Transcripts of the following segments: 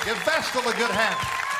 Give Vestal a good hand.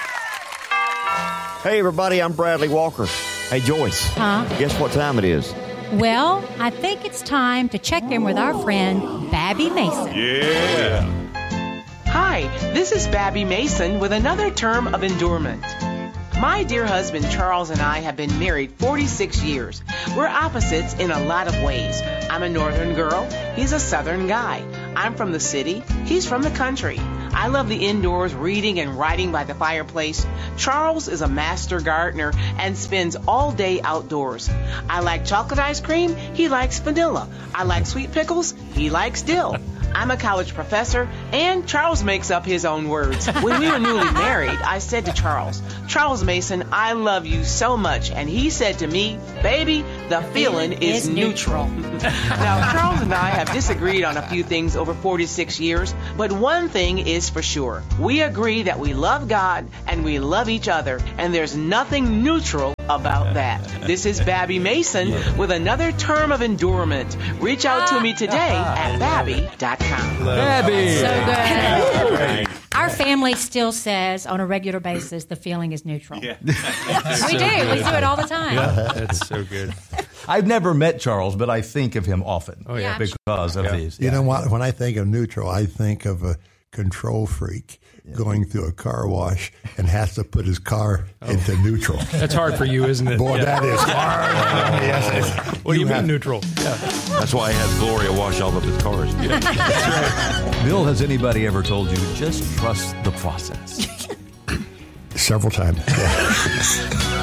Hey, everybody, I'm Bradley Walker. Hey, Joyce. Huh? Guess what time it is? Well, I think it's time to check in with our friend, Babby Mason. Yeah. Hi, this is Babby Mason with another term of endurement. My dear husband Charles and I have been married 46 years. We're opposites in a lot of ways. I'm a northern girl. He's a southern guy. I'm from the city. He's from the country. I love the indoors, reading and writing by the fireplace. Charles is a master gardener and spends all day outdoors. I like chocolate ice cream. He likes vanilla. I like sweet pickles. He likes dill. I'm a college professor, and Charles makes up his own words. When we were newly married, I said to Charles, Charles Mason, I love you so much. And he said to me, baby, the feeling is neutral. Now, Charles and I have disagreed on a few things over 46 years, but one thing is for sure. We agree that we love God and we love each other, and there's nothing neutral about that. This is Babby Mason with another term of endurement. Reach out to me today at babby.com. Babby! So good. Our family still says on a regular basis the feeling is neutral. Yeah. We do. We do it all the time. Yeah, that's so good. I've never met Charles, but I think of him often. Oh, yeah. Because of these. You know what? When I think of neutral, I think of a control freak going through a car wash and has to put his car into neutral. That's hard for you, isn't it? Boy, that is hard. Yes. What do you mean neutral? Yeah. That's why he has Gloria wash all of his cars. That's right. Bill, has anybody ever told you just trust the process? Several times. Yeah.